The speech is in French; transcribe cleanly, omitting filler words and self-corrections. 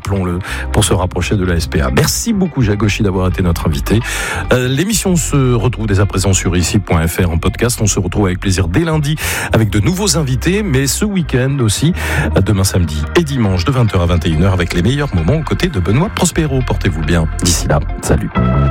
rappelons-le, pour se rapprocher de la SPA. Merci beaucoup Jacques Gauchy d'avoir été notre invité. L'émission se retrouve dès à présent sur ici.fr en podcast. On se retrouve avec plaisir dès lundi avec de nouveaux invités, mais ce week-end aussi, demain samedi et dimanche de 20h à 21h avec les meilleurs moments aux côtés de Benoît Prospero. Portez-vous bien. D'ici là, salut.